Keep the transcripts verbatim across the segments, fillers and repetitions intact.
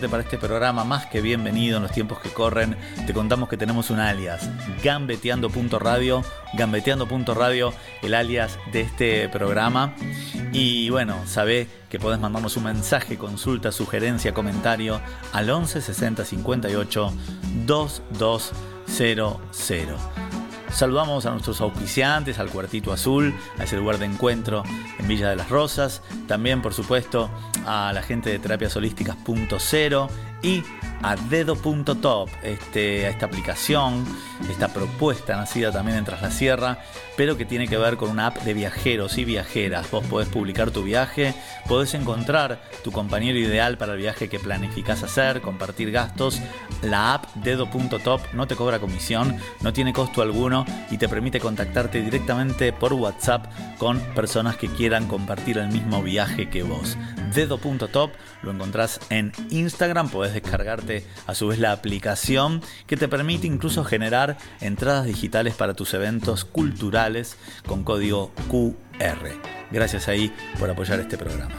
Para este programa más que bienvenido en los tiempos que corren, te contamos que tenemos un alias, gambeteando punto radio, gambeteando punto radio, el alias de este programa. Y bueno, sabé que podés mandarnos un mensaje, consulta, sugerencia, comentario al once sesenta cincuenta y ocho veintidós cero cero. Saludamos a nuestros auspiciantes, al Cuartito Azul, a ese lugar de encuentro en Villa de las Rosas. También, por supuesto, a la gente de Terapias Holísticas punto cero y a Dedo punto top, este, a esta aplicación, esta propuesta nacida también en Tras la Sierra, pero que tiene que ver con una app de viajeros y viajeras. Vos podés publicar tu viaje, podés encontrar tu compañero ideal para el viaje que planificás hacer, compartir gastos. La app Dedo punto top no te cobra comisión, no tiene costo alguno y te permite contactarte directamente por WhatsApp con personas que quieran compartir el mismo viaje que vos. Dedo punto top lo encontrás en Instagram, podés descargarte a su vez la aplicación que te permite incluso generar entradas digitales para tus eventos culturales con código Q R. Gracias ahí por apoyar este programa.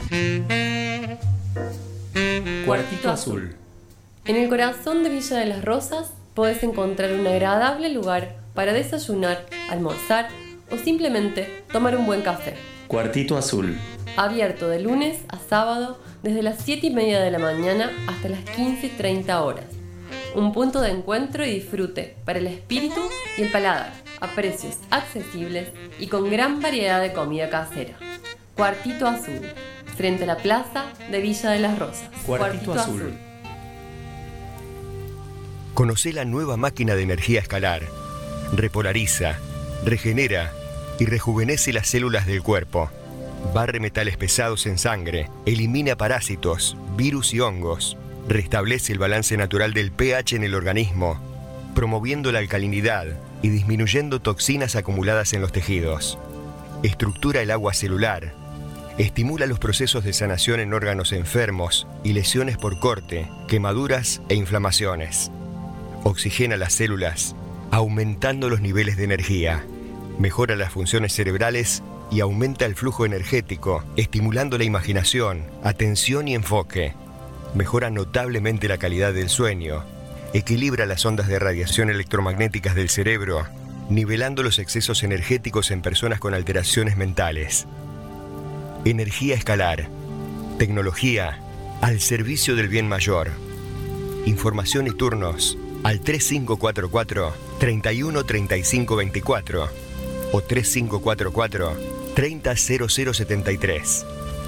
Cuartito Azul. En el corazón de Villa de las Rosas podés encontrar un agradable lugar para desayunar, almorzar o simplemente tomar un buen café. Cuartito Azul. Abierto de lunes a sábado desde las siete y media de la mañana hasta las quince y treinta horas. Un punto de encuentro y disfrute para el espíritu y el paladar, a precios accesibles y con gran variedad de comida casera. Cuartito Azul, frente a la plaza de Villa de las Rosas. Cuartito, Cuartito Azul. Azul. Conocé la nueva máquina de energía escalar. Repolariza, regenera y rejuvenece las células del cuerpo. Barre metales pesados en sangre, elimina parásitos, virus y hongos, restablece el balance natural del pH en el organismo, promoviendo la alcalinidad y disminuyendo toxinas acumuladas en los tejidos. Estructura el agua celular, estimula los procesos de sanación en órganos enfermos y lesiones por corte, quemaduras e inflamaciones. Oxigena las células, aumentando los niveles de energía, mejora las funciones cerebrales y aumenta el flujo energético, estimulando la imaginación, atención y enfoque. Mejora notablemente la calidad del sueño, equilibra las ondas de radiación electromagnéticas del cerebro, nivelando los excesos energéticos en personas con alteraciones mentales. Energía escalar, tecnología al servicio del bien mayor. Información y turnos al tres cinco cuatro cuatro, tres uno tres cinco dos cuatro o tres cinco cuatro cuatro, treinta cero cero setenta y tres.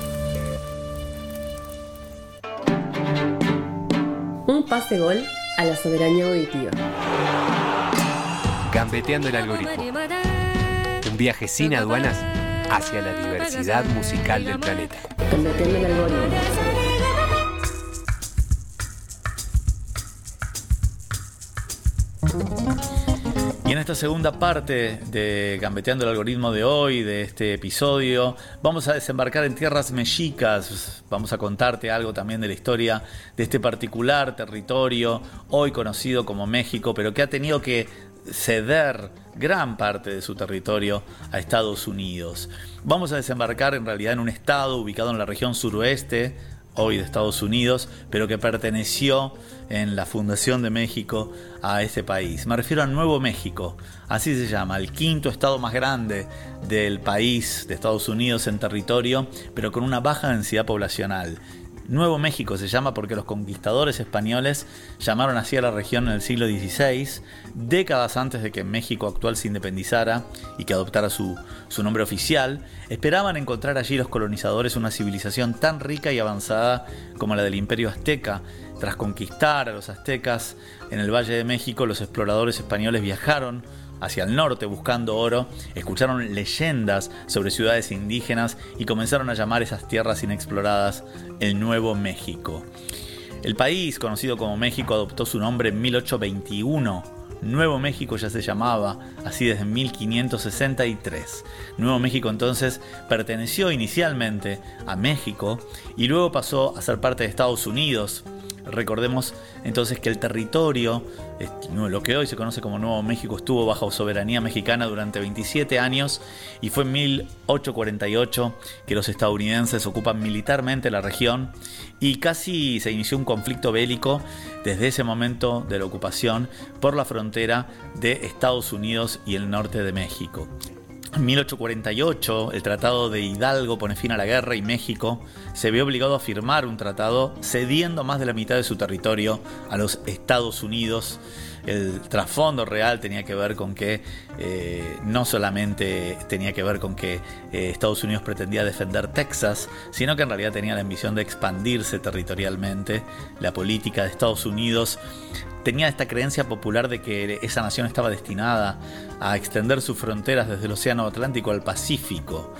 Un pase gol a la soberanía auditiva. Gambeteando el algoritmo. Un viaje sin aduanas hacia la diversidad musical del planeta. Gambeteando el algoritmo. Y en esta segunda parte de Gambeteando el Algoritmo de hoy, de este episodio, vamos a desembarcar en tierras mexicas. Vamos a contarte algo también de la historia de este particular territorio, hoy conocido como México, pero que ha tenido que ceder gran parte de su territorio a Estados Unidos. Vamos a desembarcar en realidad en un estado ubicado en la región suroeste, hoy de Estados Unidos, pero que perteneció en la fundación de México a ese país. Me refiero a Nuevo México, así se llama, el quinto estado más grande del país de Estados Unidos en territorio, pero con una baja densidad poblacional. Nuevo México se llama porque los conquistadores españoles llamaron así a la región en el siglo dieciséis, décadas antes de que México actual se independizara y que adoptara su, su nombre oficial. Esperaban encontrar allí los colonizadores una civilización tan rica y avanzada como la del Imperio Azteca. Tras conquistar a los aztecas en el Valle de México, los exploradores españoles viajaron hacia el norte buscando oro, escucharon leyendas sobre ciudades indígenas y comenzaron a llamar esas tierras inexploradas el Nuevo México. El país, conocido como México, adoptó su nombre en mil ochocientos veintiuno. Nuevo México ya se llamaba así desde mil quinientos sesenta y tres. Nuevo México entonces perteneció inicialmente a México y luego pasó a ser parte de Estados Unidos. recordemos entonces que el territorio, lo que hoy se conoce como Nuevo México, estuvo bajo soberanía mexicana durante veintisiete años y fue en mil ochocientos cuarenta y ocho que los estadounidenses ocupan militarmente la región y casi se inició un conflicto bélico desde ese momento de la ocupación por la frontera de Estados Unidos y el norte de México. En mil ochocientos cuarenta y ocho, el Tratado de Hidalgo pone fin a la guerra y México se vio obligado a firmar un tratado cediendo más de la mitad de su territorio a los Estados Unidos. El trasfondo real tenía que ver con que eh, no solamente tenía que ver con que eh, Estados Unidos pretendía defender Texas, sino que en realidad tenía la ambición de expandirse territorialmente. La política de Estados Unidos tenía esta creencia popular de que esa nación estaba destinada a extender sus fronteras desde el Océano Atlántico al Pacífico.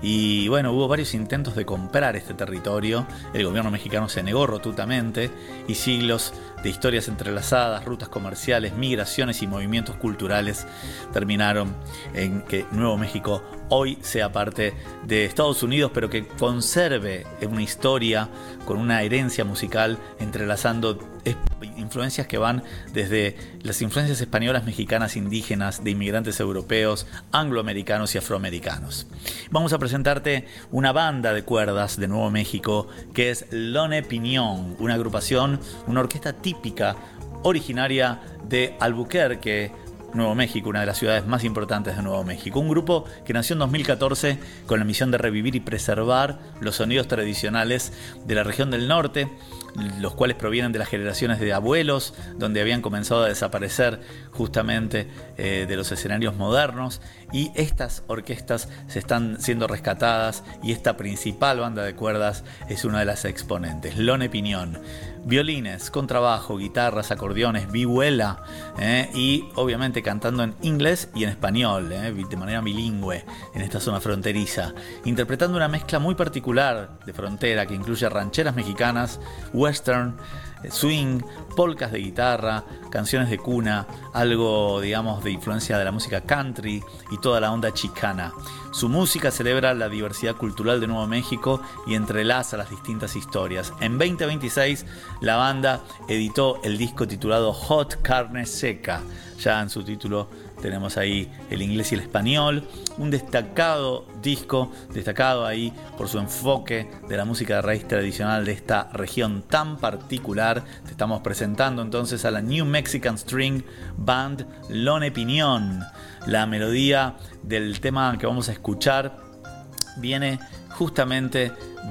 Y bueno, hubo varios intentos de comprar este territorio. El gobierno mexicano se negó rotundamente y siglos de historias entrelazadas, rutas comerciales, migraciones y movimientos culturales terminaron en que Nuevo México hoy sea parte de Estados Unidos, pero que conserve una historia con una herencia musical entrelazando influencias que van desde las influencias españolas, mexicanas, indígenas, de inmigrantes europeos, angloamericanos y afroamericanos. Vamos a presentarte una banda de cuerdas de Nuevo México que es Lone Piñón, una agrupación, una orquesta típica originaria de Albuquerque, Nuevo México, una de las ciudades más importantes de Nuevo México. Un grupo que nació en dos mil catorce con la misión de revivir y preservar los sonidos tradicionales de la región del norte, los cuales provienen de las generaciones de abuelos, donde habían comenzado a desaparecer justamente eh, de los escenarios modernos, y estas orquestas se están siendo rescatadas y esta principal banda de cuerdas es una de las exponentes. Lone Piñón, violines, contrabajo, guitarras, acordeones, vihuela eh, y obviamente cantando en inglés y en español, eh, de manera bilingüe en esta zona fronteriza, interpretando una mezcla muy particular de frontera que incluye rancheras mexicanas, western, swing, polcas de guitarra, canciones de cuna, algo, digamos, de influencia de la música country y toda la onda chicana. Su música celebra la diversidad cultural de Nuevo México y entrelaza las distintas historias. En veinte veintiséis, la banda editó el disco titulado Hot Carne Seca. Ya en su título tenemos ahí el inglés y el español. Un destacado disco, destacado ahí por su enfoque de la música de raíz tradicional de esta región tan particular. Te estamos presentando entonces a la New Mexican String Band Lone Piñón. La melodía del tema que vamos a escuchar viene justamente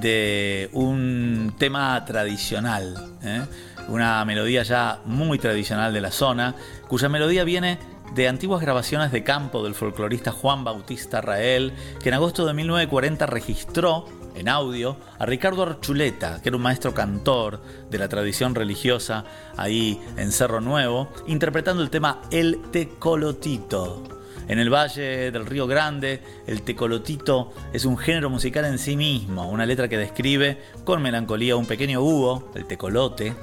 de un tema tradicional, ¿eh? Una melodía ya muy tradicional de la zona, cuya melodía viene de antiguas grabaciones de campo del folclorista Juan Bautista Rael, que en agosto de mil novecientos cuarenta registró en audio a Ricardo Archuleta, que era un maestro cantor de la tradición religiosa ahí en Cerro Nuevo, interpretando el tema El Tecolotito. En el Valle del Río Grande, el tecolotito es un género musical en sí mismo, una letra que describe con melancolía un pequeño búho, el tecolote,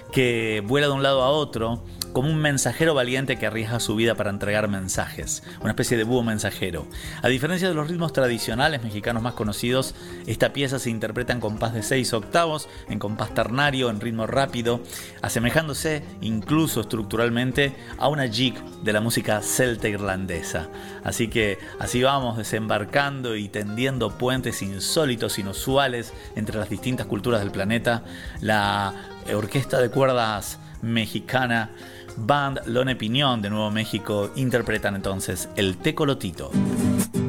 que vuela de un lado a otro como un mensajero valiente que arriesga su vida para entregar mensajes, una especie de búho mensajero. A diferencia de los ritmos tradicionales mexicanos más conocidos, esta pieza se interpreta en compás de seis octavos, en compás ternario, en ritmo rápido, asemejándose incluso estructuralmente a una jig de la música celta irlandesa. Así que así vamos desembarcando y tendiendo puentes insólitos, inusuales entre las distintas culturas del planeta. La orquesta de cuerdas mexicana Band Lone Piñón de Nuevo México interpretan entonces El Tecolotito.